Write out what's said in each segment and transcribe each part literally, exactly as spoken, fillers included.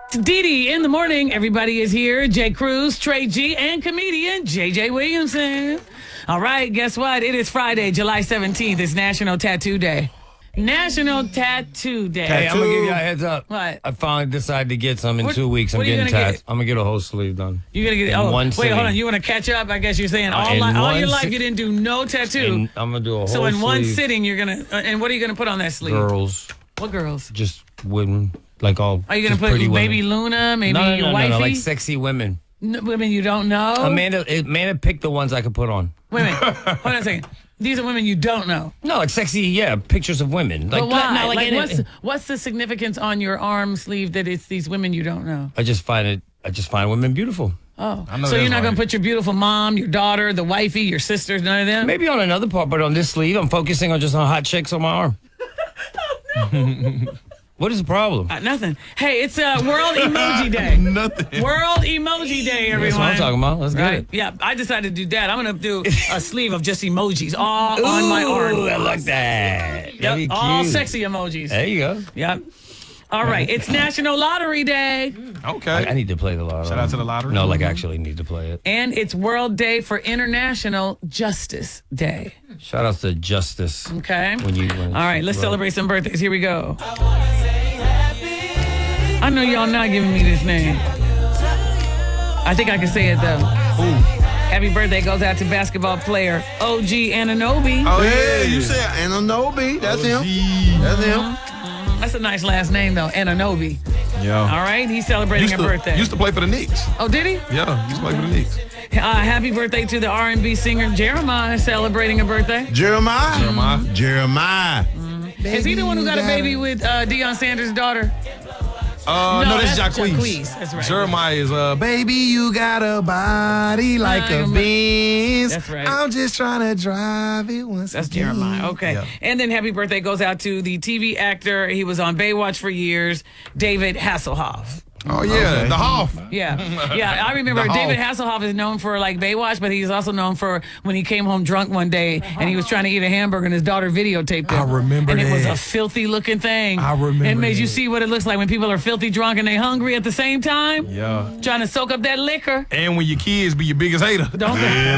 Dee Dee in the morning. Everybody is here. Jay Cruz, Trey G, and comedian J J Williamson. All right, guess what? It is Friday, July seventeenth. It's National Tattoo Day. National Tattoo Day. Hey, I'm gonna give you a heads up. What? I finally decided to get some in What- two weeks. I'm what are you getting gonna tat. get? I'm gonna get a whole sleeve done. You gotta get In oh one wait, sitting. hold on. You want to catch up? I guess you're saying all, in li- all one your life sit- you didn't do no tattoo. And I'm gonna do a whole so in one sleeve. sitting you're gonna uh, and what are you gonna put on that sleeve? Girls, What girls? just women, like all. Are you gonna just put pretty baby women. Luna? Maybe No, no, your no, no, wifey? no, like sexy women. N- women you don't know. Amanda, Amanda picked the ones I could put on. Wait a minute. Hold on a second. These are women you don't know. No, like sexy, yeah, pictures of women. Like, But why? not like, Like, in- what's what's the significance on your arm sleeve that it's these women you don't know? I just find it. I just find women beautiful. Oh, I know so you're that's not gonna right. put your beautiful mom, your daughter, the wifey, your sisters, none of them? Maybe on another part, but on this sleeve, I'm focusing on just on hot chicks on my arm. What is the problem? Uh, nothing. Hey, it's uh, World Emoji Day. Nothing. World Emoji Day, everyone. That's what I'm talking about. Let's get Right? it. Yeah, I decided to do that. I'm gonna do a sleeve of just emojis all on my arm. Ooh, I like that. Yep, That'd be all cute. sexy emojis. There you go. Yep. All right, it's National Lottery Day. Okay. I, I need to play the lottery. Shout out to the lottery. No, like actually need to play it. And it's World Day for International Justice Day. Shout out to Justice. Okay. When you, when All right, let's right. celebrate some birthdays. Here we go. I know y'all not giving me this name. I think I can say it though. Happy birthday goes out to basketball player O G Anunoby. Oh, Yeah, yeah. you said Anunoby. That's him. That's him. That's a nice last name though, Anunoby. Yeah. All right, he's celebrating Used a to, birthday. used to play for the Knicks. Oh, did he? Yeah, used to play for the Knicks. Uh, happy birthday to the R and B singer Jeremiah, celebrating a birthday. Jeremiah. Jeremiah. Jeremiah. Is he the one who got a baby with uh, Deion Sanders' daughter? Uh, No, no, that's that's Jacquees. Jacquees. That's right. Jeremiah is, uh, baby, you got a body like a I'm- Benz. That's right. I'm just trying to drive it once That's again. Jeremiah. Okay. Yeah. And then happy birthday goes out to the T V actor. He was on Baywatch for years, David Hasselhoff. Oh, yeah, the Hoff. Yeah. Yeah. I remember The David Hoff. Hasselhoff is known for like Baywatch, but he's also known for when he came home drunk one day and he was trying to eat a hamburger and his daughter videotaped him. I remember And it was that. a filthy looking thing. I remember It made you that. see what it looks like when people are filthy drunk and they hungry at the same time. Yeah. Trying to soak up that liquor. And when your kids be your biggest hater. Don't they?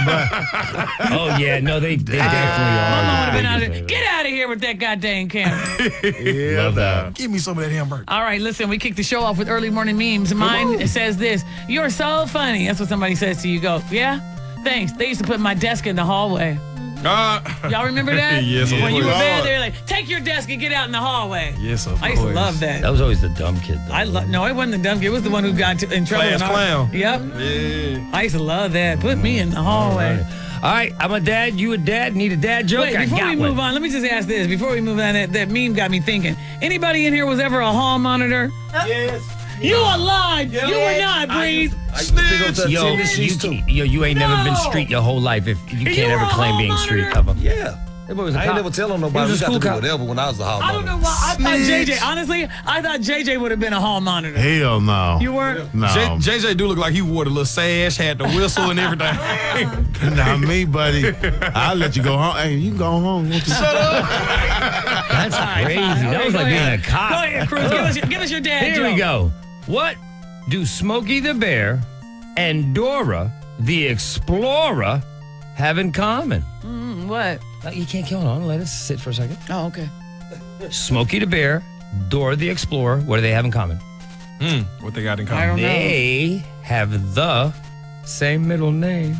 Oh yeah, no, they, they definitely are. My mom would have been out Biggest of favorite. Get out of here with that goddamn camera. Yeah, Love that. Give me some of that hamburger. All right, listen, we kicked the show off with early morning memes. Mine says this: "You're so funny." That's what somebody says to you. Go, yeah, thanks. They used to put my desk in the hallway. Uh, Y'all remember that? Yes, of When you were course. bad, they were like, "Take your desk and get out in the hallway." Yes, of I used to course. love that. That was always the dumb kid. Though. I love. No, it wasn't the dumb kid. It was the one who got to, in trouble. Class in our- clown. Yep. Yeah. I used to love that. Put me in the hallway. All right, I'm a dad. You a dad? Need a dad joke? Wait, I before got we one. move on, let me just ask this. Before we move on, that, that meme got me thinking. Anybody in here was ever a hall monitor? Yes. You are lied. You were not, Breeze. Snitch. Yo, you, can- yo, you ain't never been No. street your whole life if you You can't were ever a claim hall being street monitor? ever. Yeah. That boy was a I ain't cop. never telling He nobody. was We a got to school do cop. whatever when I was a hall I don't know monitor. why. I thought J J, Snitch. honestly, I thought J J would have been a hall monitor. Hell no. You weren't? No. J- JJ do look like he wore the little sash, had the whistle and everything. Not me, buddy. I'll let you go home. Hey, you can go home. Won't you? Shut up. That's crazy. That Okay, was go like being ahead. a cop. Go ahead, Cruz. Give us, your- give us your dad Here joke. we go. What do Smokey the Bear and Dora the Explorer have in common? Mm, what? Uh, You can't kill on. Let us sit for a second. Oh, okay. Smokey the Bear, Dora the Explorer. What do they have in common? Hmm, what they got in I common? don't know. They have the same middle name.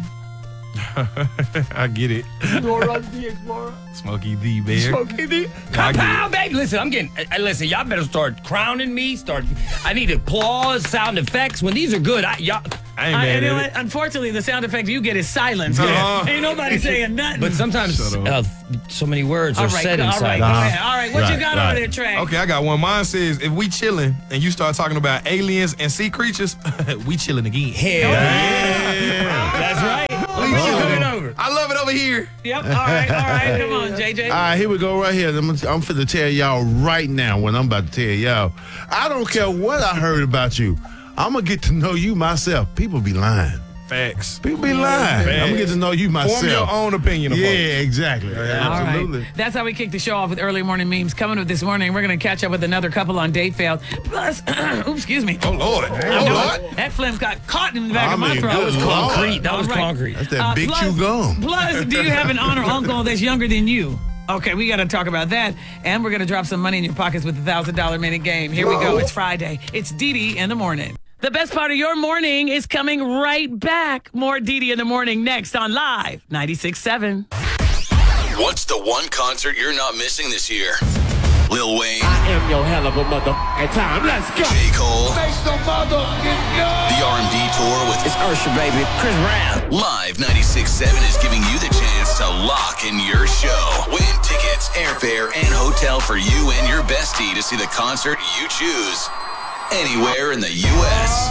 I get it. Dora the Explorer. Smokey the Bear. Smokey the. I get Pow, baby. Listen, I'm getting. Uh, listen, y'all better start crowning me. Start. I need applause, sound effects. When these are good, I y'all. I ain't I, mad and you know at what? it. Unfortunately, the sound effect you get is silence. Uh-huh. Ain't nobody saying nothing. But sometimes Shut uh, up. so many words all are right, said all inside. right, go Uh-huh. ahead. All right, what you Right, got right. over there, Trey? Okay, I got one. Mine says if we chilling and you start talking about aliens and sea creatures, we chilling again. Hell yeah. That's right. We chilling over. I love it over here. Yep. All right. All right. Come on, J J. All right, here we go right here. I'm, I'm finna tell y'all right now what I'm about to tell y'all. I don't care what I heard about you. I'm going to get to know you myself. People be lying. Facts. People be lying. I'm gonna get to know you myself. Form your own opinion. Of Yeah, folks. exactly. All Absolutely. right. That's how we kick the show off with early morning memes. Coming up this morning, we're going to catch up with another couple on date failed. Plus, oops, excuse me. Oh Lord. Oh Lord. That phlegm got caught in the back I of my mean, throat. that was Concrete. That was All right. concrete. That's that Uh, big plus- chew gum. Plus, do you have an honor uncle that's younger than you? Okay, we got to talk about that. And we're going to drop some money in your pockets with the one thousand dollars minute game. Here we go. It's Friday. It's Dee Dee in the morning. The best part of your morning is coming right back. More Dee Dee in the morning next on Live ninety-six point seven. What's the one concert you're not missing this year? Lil Wayne, I am your hell of a motherfucking time. Let's go. J. Cole, Make some motherfucking noise. the R and B tour with It's Usher, baby. Chris Brown. Live ninety-six point seven is giving you the chance to lock in your show. Win tickets, airfare, and hotel for you and your bestie to see the concert you choose anywhere in the U S